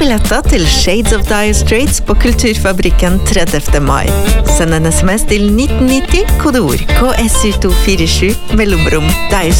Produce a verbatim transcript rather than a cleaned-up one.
billetter til Shades of Dire Straits på Kulturfabrikken trettiende mai. Send en sms til nitten nitti, kodeord K S U to fire sju, mellomrom Dire